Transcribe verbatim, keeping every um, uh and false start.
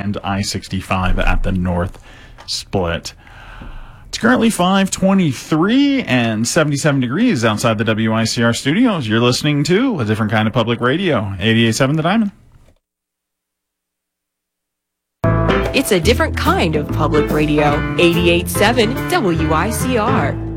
and I sixty-five at the North Split. It's currently five twenty-three and seventy-seven degrees outside the W I C R studios. You're listening to a different kind of public radio, eighty-eight point seven The Diamond. It's a different kind of public radio, eighty-eight point seven W I C R.